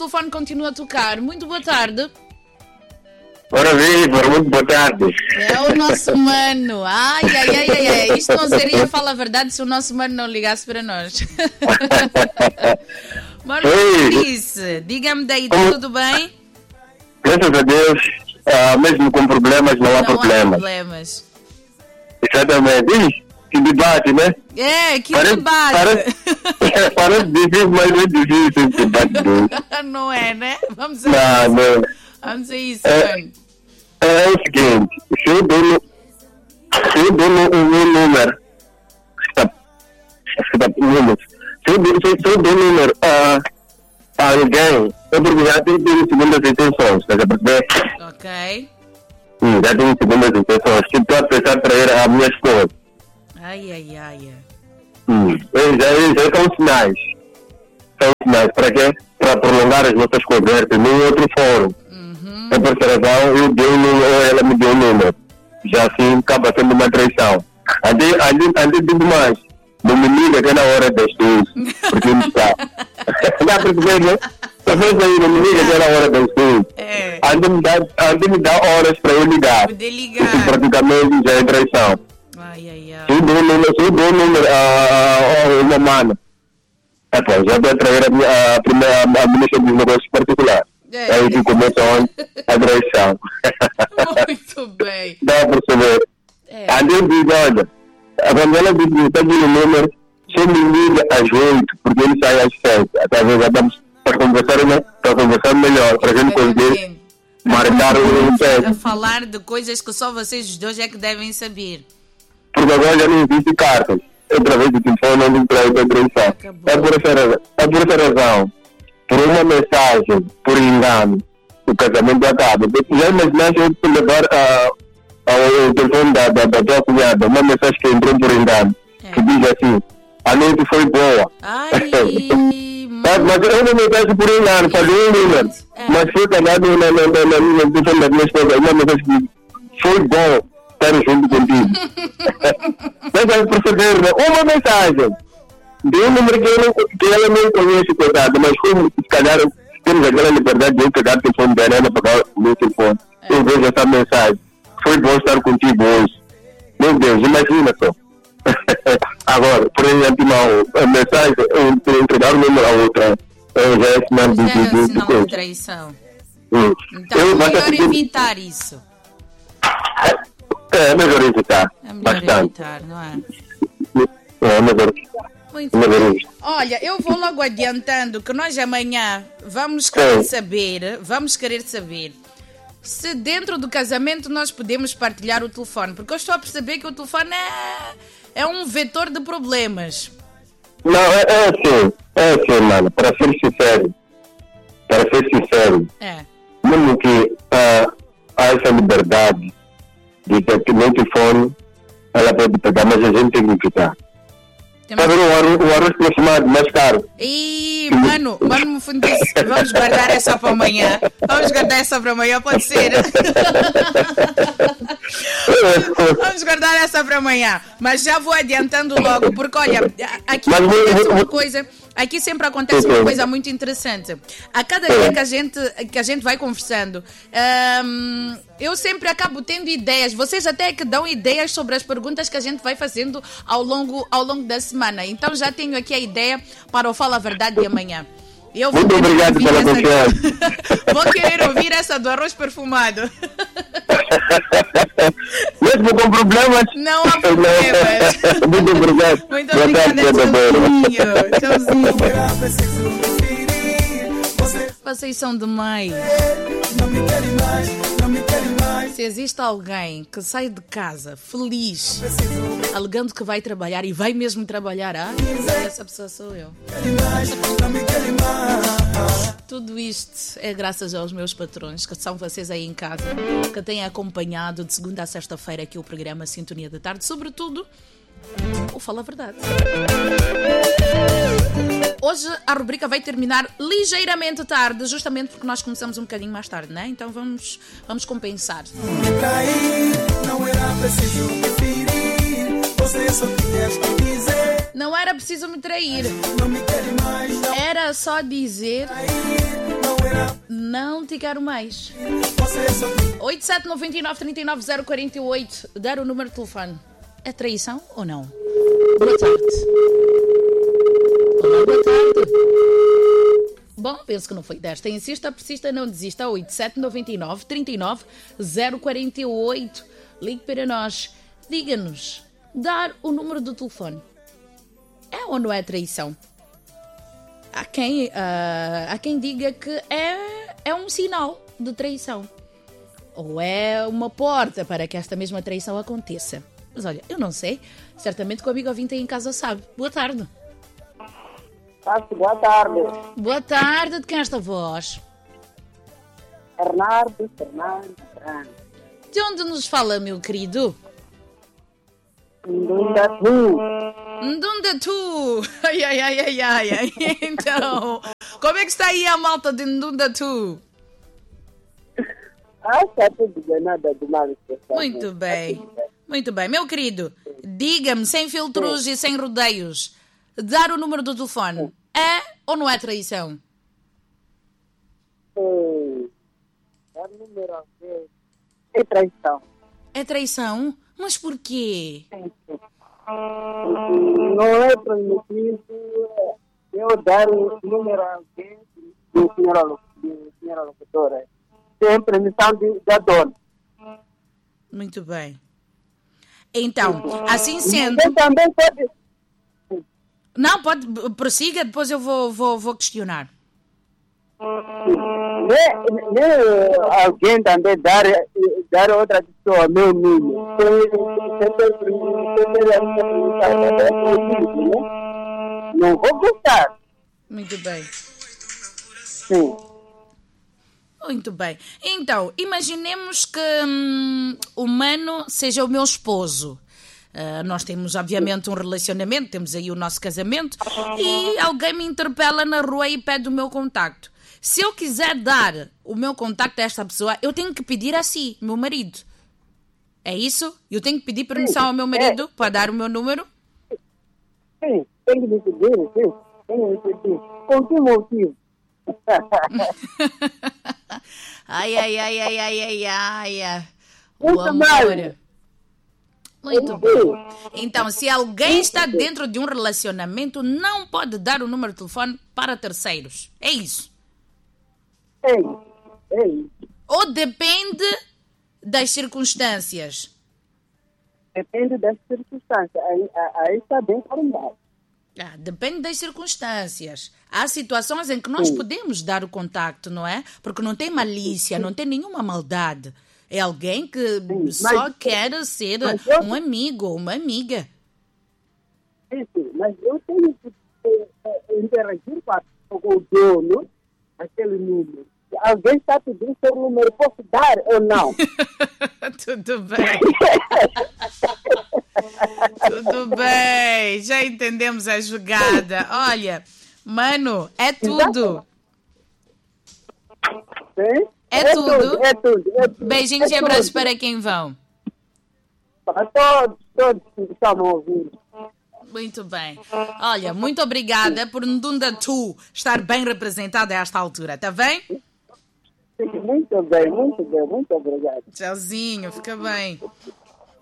telefone continua a tocar. Muito boa tarde. Ora viva, muito boa tarde. É o nosso mano. Ai. Isto não seria, fala a verdade, se o nosso mano não ligasse para nós. Mano, disse, diga-me daí, tudo bem? Graças a Deus, mesmo com problemas, não há problemas. Exatamente. Ih, que debate, né? É, que debate. Parece difícil, mas é difícil esse debate. Não é, né? Vamos a isso, mano. É o seguinte, se eu dou um número, se eu dou número a alguém, eu porque já tenho segundas intenções, estás a perceber? Ok. Já tenho segundas intenções, que estou a pensar trair a minha esposa. Ai. Já são sinais. São sinais, para quê? Para prolongar as nossas conversas num outro fórum. É por essa razão, eu dei um número, ou ela me deu um número. Já assim, acaba sendo uma traição. Antes de mais, não me liga até na hora das 12, porque não está. Dá para perceber, né? Talvez aí não me liga até na hora das 12. Antes de me dar horas para eu ligar. Isso praticamente já é traição. Se eu dou um número a uma mana, já vou atrair a ministra dos negócios particulares. É aí que começa a traição. Muito bem. Dá para perceber. Antes diz, olha, quando ela diz que está aqui no número, só me liga às 8, porque ele sai às 7. Talvez já estamos para conversar, né? Para conversar melhor, para a gente conseguir marcar o tempo. A falar de coisas que só vocês os dois é que devem saber. Porque agora já não existe cartas. Outra vez o telefone não traz a traição. É por essa razão. Por uma mensagem, por engano, o casamento acaba. Já imaginaste eu levar ao telefone da tua cunhada uma mensagem que entrou por engano, que diz assim, a noite foi boa. Mas é uma mensagem por engano, falei um número, mas foi calhado no telefone da minha esposa, uma mensagem que foi bom estar junto contigo. Mas vai perceber, uma mensagem. De um número que ela não conhece, coitado, mas como se calhar temos aquela liberdade de eu pegar o telefone da Arena para o meu telefone. Eu vejo essa mensagem. Foi bom estar contigo hoje. Meu Deus, imagina só. Agora, por exemplo, a mensagem, entregar o número a outra, já é sinal de traição. Então é melhor evitar isso. É melhor evitar. É melhor evitar, não é? É melhor. Muito bem. Olha, eu vou logo adiantando que nós amanhã vamos querer saber se dentro do casamento nós podemos partilhar o telefone, porque eu estou a perceber que o telefone é um vetor de problemas. Não, é assim, mano, para ser sincero, mesmo que há essa liberdade de que no telefone ela pode pegar, mas a gente tem que evitar. O arroz aproximado, mais caro. Mano, vamos guardar essa para amanhã. Pode ser. Vamos guardar essa para amanhã. Mas já vou adiantando logo, porque olha, aqui acontece uma coisa. Aqui sempre acontece uma coisa muito interessante. A cada dia que a gente vai conversando, eu sempre acabo tendo ideias. Vocês até que dão ideias sobre as perguntas que a gente vai fazendo ao longo da semana. Então já tenho aqui a ideia para o Fala a Verdade de amanhã. Muito obrigado pela confiança. Vou querer ouvir essa do arroz perfumado. Mesmo com problemas? Não há problemas. Muito obrigado. Muito obrigada, tchauzinho. Vocês são demais. Se existe alguém que sai de casa feliz, alegando que vai trabalhar e vai mesmo trabalhar, essa pessoa sou eu. Tudo isto é graças aos meus patrões, que são vocês aí em casa, que têm acompanhado de segunda a sexta-feira aqui o programa Sintonia da Tarde, sobretudo o Fala a Verdade. Hoje a rubrica vai terminar ligeiramente tarde, justamente porque nós começamos um bocadinho mais tarde, né? Então vamos compensar. Não era preciso me ferir, você só tinhas que dizer. Não era preciso me trair. Não me quer mais, não. Era só dizer. Não te quero mais. 8799-39048. Dar o número de telefone. É traição ou não? Boa tarde. Olá, boa tarde. Bom, penso que não foi desta. Insista, persista, não desista. 8799-39048. Ligue para nós. Diga-nos. Dar o número do telefone. É ou não é traição? Há quem diga que é um sinal de traição. Ou é uma porta para que esta mesma traição aconteça. Mas olha, eu não sei. Certamente que o amigo ouvinte aí em casa sabe. Boa tarde. Boa tarde. Boa tarde. De quem é esta voz? Fernando. De onde nos fala, meu querido? Ndundatu. Ai. Então, como é que está aí a malta de Ndundatu? Está tudo bem, nada de mal. Muito bem. Muito bem. Meu querido, diga-me, sem filtros e sem rodeios, dar o número do telefone é ou não é traição? Dar o número é traição. É traição? Mas porquê? Não é permitido eu dar o número a alguém, senhora locutora, sem permissão da dona. Muito bem. Então, assim sendo... Você também pode... Não, pode, prossiga, depois eu vou questionar. Alguém também dar outra pessoa meu número. Não vou gostar. Muito bem. Sim. Muito bem. Então, imaginemos que o Mano seja o meu esposo. Nós temos, obviamente, um relacionamento, temos aí o nosso casamento, e alguém me interpela na rua e pede o meu contacto. Se eu quiser dar o meu contacto a esta pessoa, eu tenho que pedir a si, meu marido. É isso? Eu tenho que pedir permissão ao meu marido para dar o meu número? Sim, tem que me pedir, sim. Tem que me pedir. Com que motivo? Ai. O amor. Muito bem. Então, se alguém está dentro de um relacionamento, não pode dar o número de telefone para terceiros. É isso? É isso. Ou depende das circunstâncias? Depende das circunstâncias. Aí está bem formado. Depende das circunstâncias. Há situações em que nós podemos dar o contacto, não é? Porque não tem malícia, não tem nenhuma maldade. É alguém que só quer ser um amigo ou uma amiga. Sim, mas eu tenho que interagir com o dono daquele número. Alguém está pedindo seu número, posso dar ou não? Tudo bem. Tudo bem. Já entendemos a jogada. Olha, Mano, é tudo. Sim? É tudo. É tudo. Beijinhos e abraços para quem vão. Para todos que estão ouvindo. Muito bem. Olha, muito obrigada por Ndundatu estar bem representada a esta altura, está bem? Muito bem, muito obrigado. Tchauzinho, fica bem.